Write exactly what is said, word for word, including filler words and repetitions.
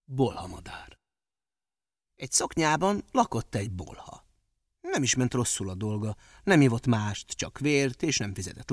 Bolhamadár. Egy szoknyában lakott egy bolha. Nem is ment rosszul a dolga, nem ivott mást, csak vért, és nem fizetett